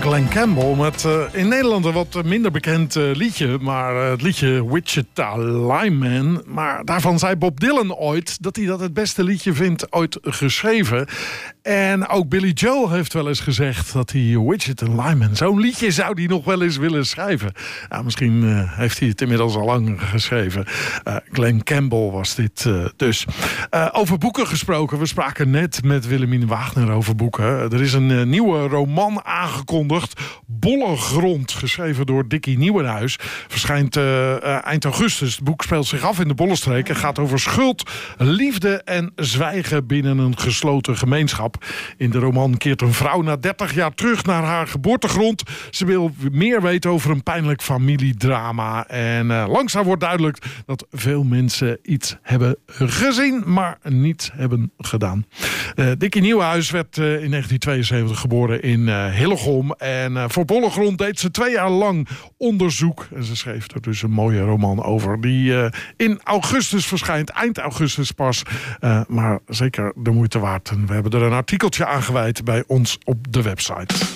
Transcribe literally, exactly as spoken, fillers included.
Glen Campbell met uh, in Nederland een wat minder bekend uh, liedje. Maar uh, het liedje Wichita Lineman. Maar daarvan zei Bob Dylan ooit dat hij dat het beste liedje vindt ooit geschreven. En ook Billy Joel heeft wel eens gezegd dat hij Wichita Lineman, zo'n liedje zou hij nog wel eens willen schrijven. Nou, misschien uh, heeft hij het inmiddels al lang geschreven. Uh, Glen Campbell was dit uh, dus. Uh, over boeken gesproken. We spraken net met Willemien Wagner over boeken. Er is een uh, nieuwe roman aangekondigd. Bolle Grond, geschreven door Dickie Nieuwenhuis. Verschijnt uh, uh, eind augustus. Het boek speelt zich af in de Bollenstreek en gaat over schuld, liefde en zwijgen binnen een gesloten gemeenschap. In de roman keert een vrouw na dertig jaar terug naar haar geboortegrond. Ze wil meer weten over een pijnlijk familiedrama. En uh, langzaam wordt duidelijk dat veel mensen iets hebben gezien, maar niet hebben gedaan. Uh, Dickie Nieuwenhuis werd uh, in negentien tweeënzeventig geboren in uh, Hillegom. En uh, voor Bolle Grond deed ze twee jaar lang onderzoek. En ze schreef er dus een mooie roman over. Die uh, in augustus verschijnt. Eind augustus pas. Uh, maar zeker de moeite waard. En we hebben er een artikeltje aan gewijd bij ons op de website.